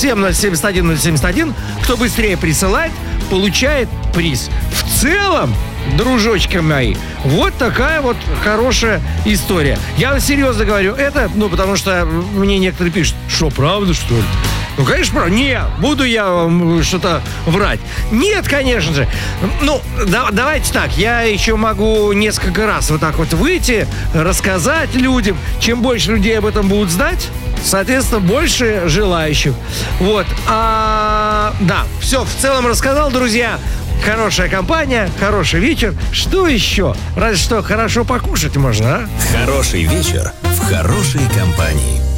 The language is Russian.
+7 071 071. Кто быстрее присылает, получает приз. В целом, дружочки мои, вот такая вот хорошая история. Я серьезно говорю это, потому что мне некоторые пишут, что, правда, что ли? Ну, конечно, правда. Не, буду я вам что-то врать. Нет, конечно же. Давайте так, я еще могу несколько раз вот так вот выйти, рассказать людям. Чем больше людей об этом будут знать, соответственно, больше желающих. Вот. Да, все, в целом рассказал, друзья. Хорошая компания, хороший вечер. Что еще? Разве что хорошо покушать можно, а? Хороший вечер в хорошей компании.